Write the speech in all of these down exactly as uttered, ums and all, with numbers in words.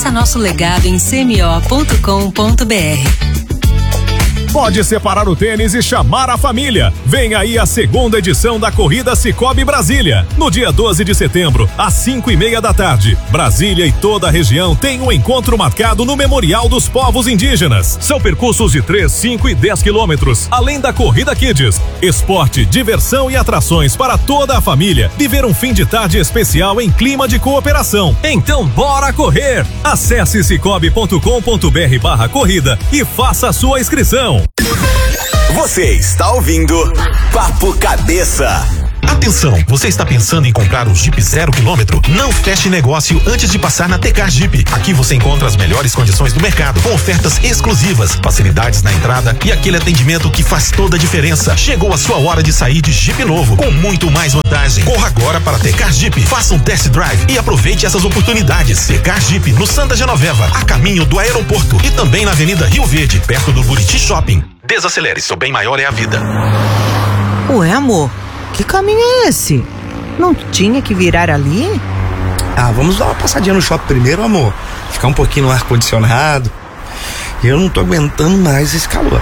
Conheça nosso legado em c m o ponto com ponto b r. Pode separar o tênis e chamar a família. Vem aí a segunda edição da Corrida Cicobi Brasília. No dia doze de setembro, às cinco e meia da tarde. Brasília e toda a região tem um encontro marcado no Memorial dos Povos Indígenas. São percursos de três, cinco e dez quilômetros, além da Corrida Kids. Esporte, diversão e atrações para toda a família. Viver um fim de tarde especial em clima de cooperação. Então bora correr! Acesse cicobi ponto com ponto b r barra corrida e faça a sua inscrição. Você está ouvindo Papo Cabeça. Atenção, você está pensando em comprar um Jeep zero quilômetro? Não feche negócio antes de passar na Tecar Jeep. Aqui você encontra as melhores condições do mercado, com ofertas exclusivas, facilidades na entrada e aquele atendimento que faz toda a diferença. Chegou a sua hora de sair de Jeep novo, com muito mais vantagem. Corra agora para Tecar Jeep, faça um test drive e aproveite essas oportunidades. Tecar Jeep, no Santa Genoveva, a caminho do aeroporto e também na Avenida Rio Verde, perto do Buriti Shopping. Desacelere, seu bem maior é a vida. Ué, amor? Que caminho é esse? Não tinha que virar ali? Ah, vamos dar uma passadinha no shopping primeiro, amor. Ficar um pouquinho no ar-condicionado. Eu não tô aguentando mais esse calor.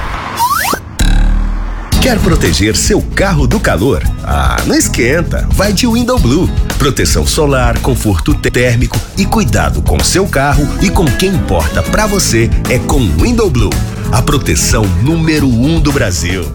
Quer proteger seu carro do calor? Ah, não esquenta. Vai de Window Blue. Proteção solar, conforto térmico e cuidado com seu carro e com quem importa pra você é com Window Blue. A proteção número um do Brasil.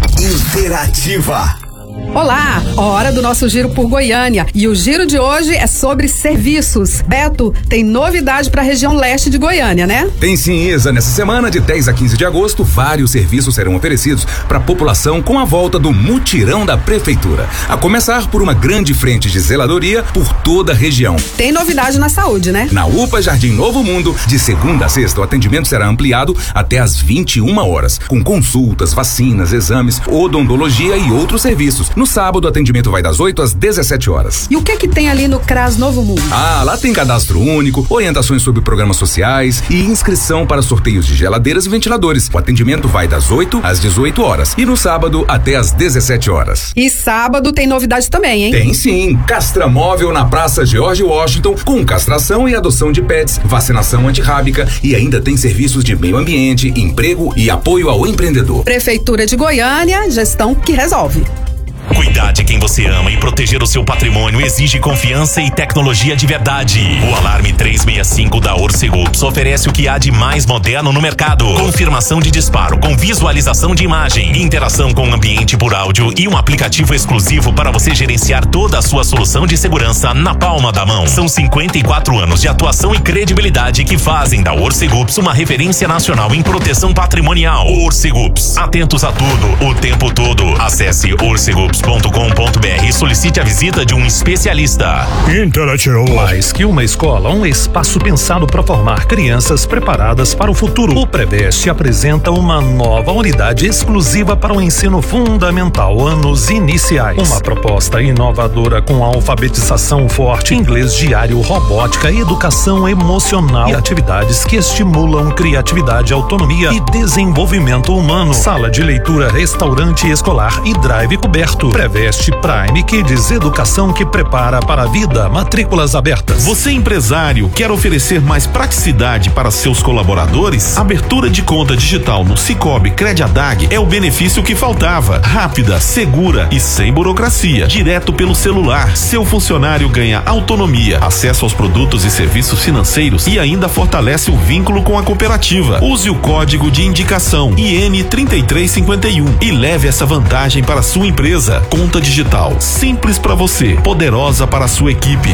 Interativa. Olá, hora do nosso giro por Goiânia e o giro de hoje é sobre serviços. Beto, tem novidade para a região leste de Goiânia, né? Tem sim, Isa. Nessa semana de dez a quinze de agosto, vários serviços serão oferecidos para a população com a volta do mutirão da prefeitura. A começar por uma grande frente de zeladoria por toda a região. Tem novidade na saúde, né? Na U P A Jardim Novo Mundo, de segunda a sexta, o atendimento será ampliado até às vinte e uma horas, com consultas, vacinas, exames, odontologia e outros serviços. No sábado, o atendimento vai das oito às dezessete horas. E o que que tem ali no CRAS Novo Mundo? Ah, lá tem cadastro único, orientações sobre programas sociais e inscrição para sorteios de geladeiras e ventiladores. O atendimento vai das oito às dezoito horas e no sábado até às dezessete horas. E sábado tem novidade também, hein? Tem sim, Castramóvel na Praça George Washington, com castração e adoção de pets, vacinação antirrábica e ainda tem serviços de meio ambiente, emprego e apoio ao empreendedor. Prefeitura de Goiânia, gestão que resolve. Cuidar de quem você ama e proteger o seu patrimônio exige confiança e tecnologia de verdade. O Alarme trezentos e sessenta e cinco da Orcegups oferece o que há de mais moderno no mercado. Confirmação de disparo com visualização de imagem, interação com o ambiente por áudio e um aplicativo exclusivo para você gerenciar toda a sua solução de segurança na palma da mão. São cinquenta e quatro anos de atuação e credibilidade que fazem da Orcegups uma referência nacional em proteção patrimonial. Orcegups, atentos a tudo, o tempo todo. Acesse orcegups ponto com ponto b r e solicite a visita de um especialista. Interativo. Mais que uma escola, um espaço pensado para formar crianças preparadas para o futuro. O Preveste apresenta uma nova unidade exclusiva para o ensino fundamental, anos iniciais. Uma proposta inovadora com alfabetização forte, inglês diário, robótica, educação emocional e atividades que estimulam criatividade, autonomia e desenvolvimento humano. Sala de leitura, restaurante escolar e drive coberto. Preveste Prime Kids, educação que prepara para a vida. Matrículas abertas. Você, empresário, quer oferecer mais praticidade para seus colaboradores? Abertura de conta digital no Cicobi Crediadag é o benefício que faltava. Rápida, segura e sem burocracia. Direto pelo celular. Seu funcionário ganha autonomia, acesso aos produtos e serviços financeiros e ainda fortalece o vínculo com a cooperativa. Use o código de indicação I N três três cinco um e leve essa vantagem para a sua empresa. Conta digital, simples para você, poderosa para a sua equipe.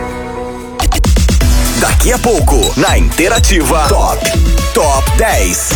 Daqui a pouco, na Interativa, Top, Top dez.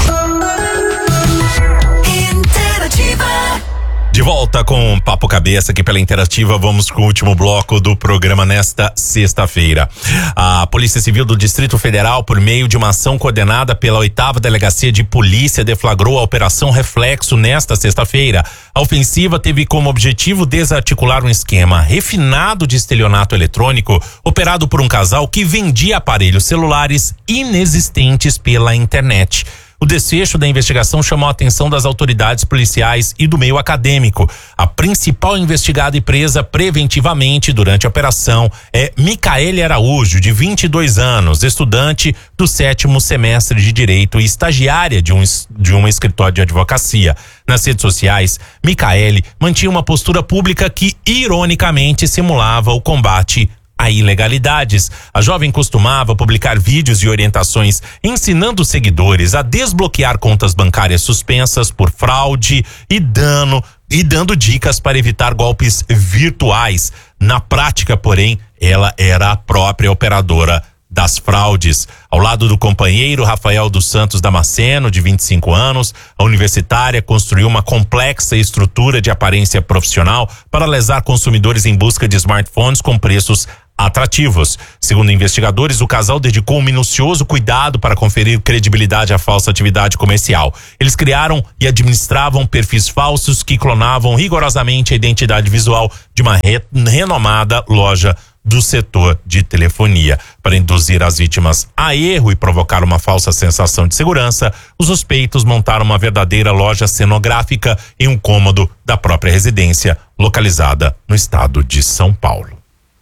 Interativa. De volta com Papo Cabeça aqui pela Interativa, vamos com o último bloco do programa nesta sexta-feira. A Polícia Civil do Distrito Federal, por meio de uma ação coordenada pela oitava Delegacia de Polícia, deflagrou a Operação Reflexo nesta sexta-feira. A ofensiva teve como objetivo desarticular um esquema refinado de estelionato eletrônico operado por um casal que vendia aparelhos celulares inexistentes pela internet. O desfecho da investigação chamou a atenção das autoridades policiais e do meio acadêmico. A principal investigada e presa preventivamente durante a operação é Micaele Araújo, de vinte e dois anos, estudante do sétimo semestre de Direito e estagiária de um, de um escritório de advocacia. Nas redes sociais, Micaele mantinha uma postura pública que, ironicamente, simulava o combate a ilegalidades. A jovem costumava publicar vídeos e orientações ensinando os seguidores a desbloquear contas bancárias suspensas por fraude e dano e dando dicas para evitar golpes virtuais. Na prática, porém, ela era a própria operadora das fraudes. Ao lado do companheiro Rafael dos Santos Damasceno, de vinte e cinco anos, a universitária construiu uma complexa estrutura de aparência profissional para lesar consumidores em busca de smartphones com preços atrativos. Segundo investigadores, o casal dedicou um minucioso cuidado para conferir credibilidade à falsa atividade comercial. Eles criaram e administravam perfis falsos que clonavam rigorosamente a identidade visual de uma re- renomada loja do setor de telefonia. Para induzir as vítimas a erro e provocar uma falsa sensação de segurança, os suspeitos montaram uma verdadeira loja cenográfica em um cômodo da própria residência, localizada no estado de São Paulo.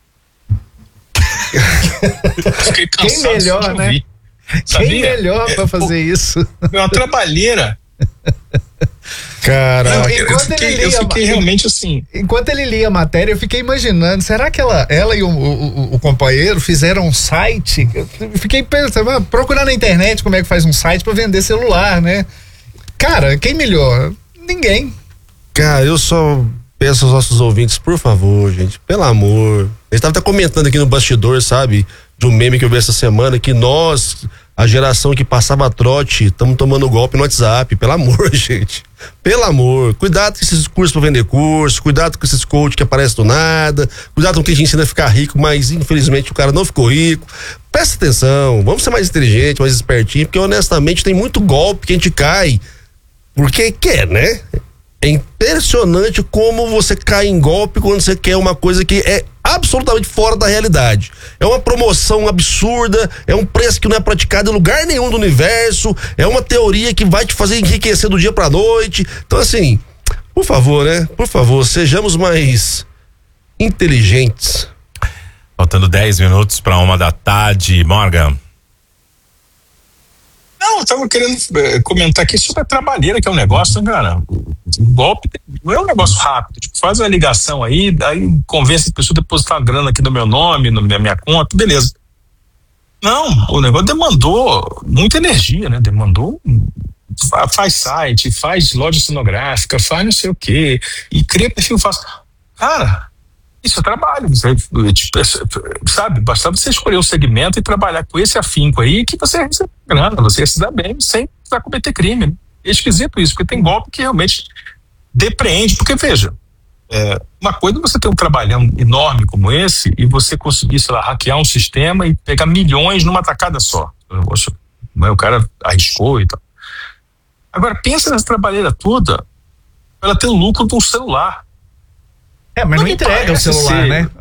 Quem melhor, né? Quem melhor é, pra fazer pô, isso? É uma trabalheira. Cara, eu, eu fiquei, eu fiquei realmente assim. Enquanto ele lia a matéria, eu fiquei imaginando, será que ela, ela e o, o, o companheiro fizeram um site? Eu fiquei pensando, procurar na internet como é que faz um site pra vender celular, né? Cara, quem melhor? Ninguém. Cara, eu só peço aos nossos ouvintes, por favor, gente, pelo amor. A gente tava até comentando aqui no bastidor, sabe? De um meme que eu vi essa semana, que nós, a geração que passava trote, estamos tomando golpe no WhatsApp. Pelo amor, gente. Pelo amor. Cuidado com esses cursos para vender curso, cuidado com esses coach que aparecem do nada, cuidado com quem te ensina a ficar rico, mas infelizmente o cara não ficou rico. Presta atenção, vamos ser mais inteligentes, mais espertinhos, porque honestamente tem muito golpe que a gente cai porque quer, né? É impressionante como você cai em golpe quando você quer uma coisa que é absolutamente fora da realidade. É uma promoção absurda, é um preço que não é praticado em lugar nenhum do universo, é uma teoria que vai te fazer enriquecer do dia pra noite. Então, assim, por favor, né? Por favor, sejamos mais inteligentes. Faltando dez minutos para uma da tarde, Morgan. Não, eu tava querendo eh, comentar aqui sobre a trabalheira, que é um negócio, né, cara? O golpe não é um negócio rápido. Tipo, faz uma ligação aí, aí convence a pessoa a depositar uma grana aqui no meu nome, na minha, minha conta, beleza. Não, o negócio demandou muita energia, né? Demandou. Faz site, faz loja cenográfica, faz não sei o quê, e cria perfil fácil. Cara, isso é trabalho, você, tipo, sabe? Bastava você escolher um segmento e trabalhar com esse afinco aí que você recebe grana, você ia se dar bem sem precisar cometer crime. Né? É esquisito isso, porque tem golpe que realmente depreende, porque veja, é, uma coisa é você ter um trabalhão enorme como esse e você conseguir, sei lá, hackear um sistema e pegar milhões numa tacada só. Poxa, o cara arriscou e tal. Agora, pensa nessa trabalheira toda, ela tem o lucro de um celular. É, mas não, não entrega o celular, ser. Né?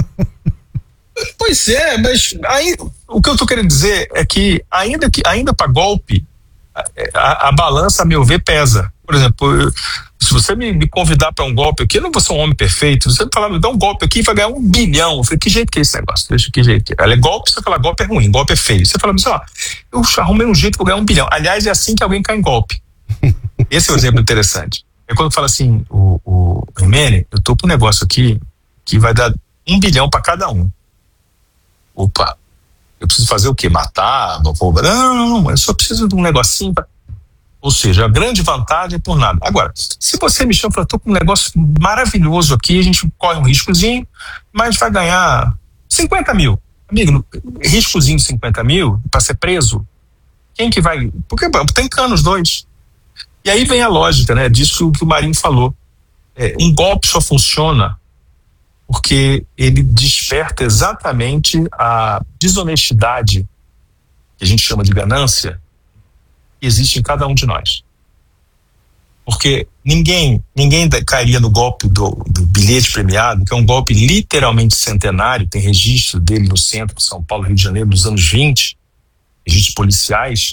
Pois é, mas aí, o que eu tô querendo dizer é que ainda que ainda para golpe, a, a, a balança, a meu ver, pesa. Por exemplo, eu, se você me, me convidar para um golpe aqui, eu não vou ser um homem perfeito. Você falar, me dá um golpe aqui e vai ganhar um bilhão. Eu falei, que jeito que é esse negócio? Deixa que jeito que é. Ela é golpe, você fala, golpe é ruim, golpe é feio. Você fala, sei lá, eu arrumei um jeito que vou ganhar um bilhão. Aliás, é assim que alguém cai em golpe. Esse é o exemplo interessante. É quando fala assim, o, o Emene, eu tô com um negócio aqui que vai dar um bilhão para cada um. Opa, eu preciso fazer o quê? Matar? Não, não, não, eu só preciso de um negocinho. Pra... Ou seja, a grande vantagem é por nada. Agora, se você me chama e fala, tô com um negócio maravilhoso aqui, a gente corre um riscozinho, mas vai ganhar cinquenta mil. Amigo, riscozinho de cinquenta mil para ser preso, quem que vai? Porque tem cano os dois. E aí vem a lógica, né? Disso que o Marinho falou. É, um golpe só funciona porque ele desperta exatamente a desonestidade, que a gente chama de ganância, que existe em cada um de nós. Porque ninguém, ninguém cairia no golpe do, do bilhete premiado, que é um golpe literalmente centenário, tem registro dele no centro de São Paulo, Rio de Janeiro, nos anos vinte, registros policiais,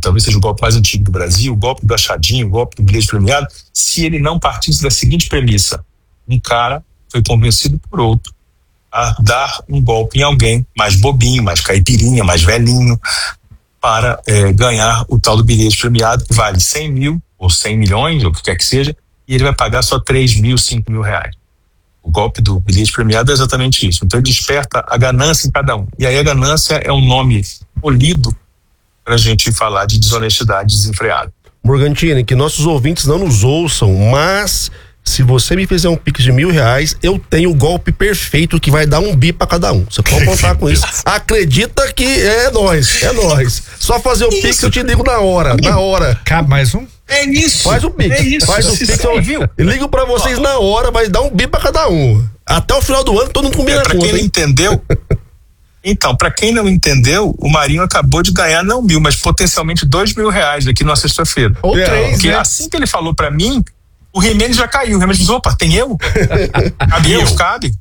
talvez seja o golpe mais antigo do Brasil, o golpe do achadinho, o golpe do bilhete premiado, se ele não partisse da seguinte premissa: um cara foi convencido por outro a dar um golpe em alguém mais bobinho, mais caipirinha, mais velhinho, para é, ganhar o tal do bilhete premiado, que vale cem mil ou cem milhões, ou o que quer que seja, e ele vai pagar só três mil, cinco mil reais. O golpe do bilhete premiado é exatamente isso. Então ele desperta a ganância em cada um. E aí a ganância é um nome polido para a gente falar de desonestidade desenfreada. Morgantini, que nossos ouvintes não nos ouçam, mas se você me fizer um pix de mil reais, eu tenho o golpe perfeito que vai dar um bi pra cada um. Você pode contar com isso. Acredita que é nós, é nós. Só fazer o isso. pix eu te digo na hora, na hora. Cabe mais um? É isso. Faz o pix. É isso. Faz o pix. Eu, viu? eu ligo pra vocês na hora, vai dar um bi pra cada um. Até o final do ano todo mundo combina é, a pra conta. Quem não entendeu, então, pra quem não entendeu, o Marinho acabou de ganhar não mil, mas potencialmente dois mil reais aqui na sexta-feira. Ou é, três, Porque né? assim que ele falou pra mim, o Jimenez já caiu. O Jimenez disse: opa, tem eu? Cabe eu? Cabe?